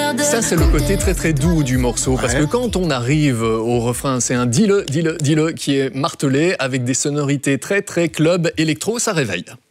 Ça, c'est le côté très très doux du morceau, parce que quand on arrive au refrain, c'est un dis-le, dis-le, dis-le qui est martelé avec des sonorités très très club électro, ça réveille.